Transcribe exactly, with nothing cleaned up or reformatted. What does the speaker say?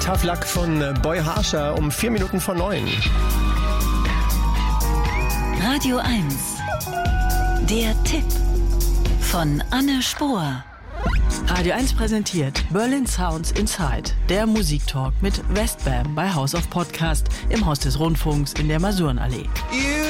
Tough Luck von Boy Harsher um vier Minuten vor neun. Radio eins. Der Tipp von Anne Spohr. Radio eins präsentiert Berlin Sounds Inside, der Musiktalk mit Westbam bei House of Podcast im Haus des Rundfunks in der Masurenallee. You